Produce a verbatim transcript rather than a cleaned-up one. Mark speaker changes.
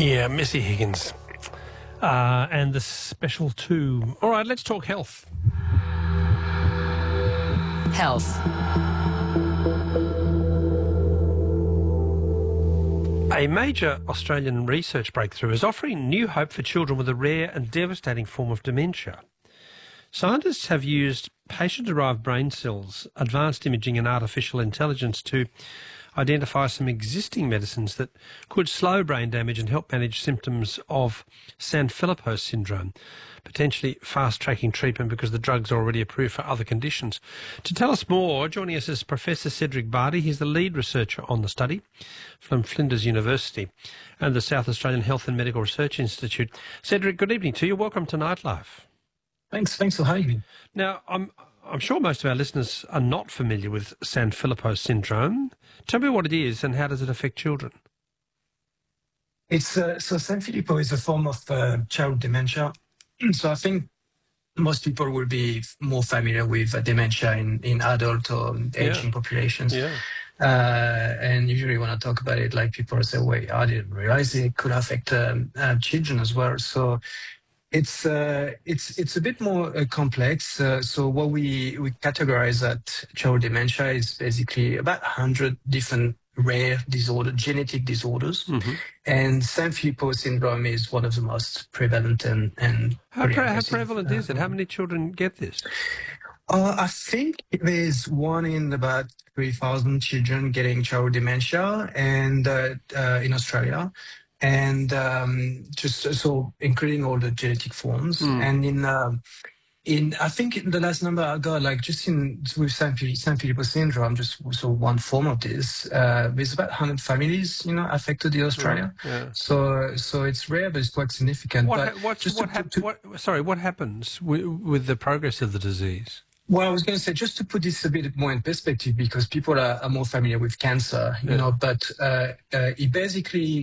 Speaker 1: Yeah, Missy Higgins. Uh, and the special two. All right, let's talk health.
Speaker 2: Health.
Speaker 1: A major Australian research breakthrough is offering new hope for children with a rare and devastating form of dementia. Scientists have used patient-derived brain cells, advanced imaging and artificial intelligence to identify some existing medicines that could slow brain damage and help manage symptoms of Sanfilippo syndrome, potentially fast-tracking treatment because the drugs are already approved for other conditions. To tell us more, joining us is Professor Cedric Bardi. He's the lead researcher on the study from Flinders University and the South Australian Health and Medical Research Institute. Cedric, good evening to you. Welcome to Nightlife.
Speaker 3: Thanks. Thanks for having me.
Speaker 1: Now, I'm I'm sure most of our listeners are not familiar with Sanfilippo syndrome. Tell me what it is and how does it affect children?
Speaker 3: It's uh, so Sanfilippo is a form of uh, child dementia. So I think most people will be more familiar with uh, dementia in, in adult or aging
Speaker 1: Yeah.
Speaker 3: populations.
Speaker 1: Yeah.
Speaker 3: Uh, and usually when I talk about it, like people say, wait, I didn't realize it could affect um, uh, children as well. So It's uh, it's it's a bit more uh, complex. Uh, so what we we categorize at child dementia is basically about one hundred different rare disorder, genetic disorders,
Speaker 1: Mm-hmm.
Speaker 3: and Sanfilippo syndrome is one of the most prevalent and and
Speaker 1: How,
Speaker 3: pretty
Speaker 1: pre- how
Speaker 3: aggressive,
Speaker 1: prevalent
Speaker 3: uh,
Speaker 1: is it? How many children get this?
Speaker 3: uh, I think there's one in about three thousand children getting child dementia, and uh, uh, in Australia. And um, just so including all the genetic forms,
Speaker 1: Mm.
Speaker 3: and in um, in I think the last number I got, like just in with Sanfilippo, Sanfilippo syndrome, just so one form of this, uh, there's about one hundred families, you know, affected in Australia.
Speaker 1: Yeah, yeah.
Speaker 3: So so it's rare, but it's quite significant.
Speaker 1: What,
Speaker 3: but
Speaker 1: ha- what's,
Speaker 3: just
Speaker 1: what,
Speaker 3: to,
Speaker 1: hap-
Speaker 3: to,
Speaker 1: what, sorry, what happens with, with the progress of the disease?
Speaker 3: Well, I was going to say, just to put this a bit more in perspective, because people are, are more familiar with cancer, you
Speaker 1: Yeah.
Speaker 3: know, but uh, uh, it basically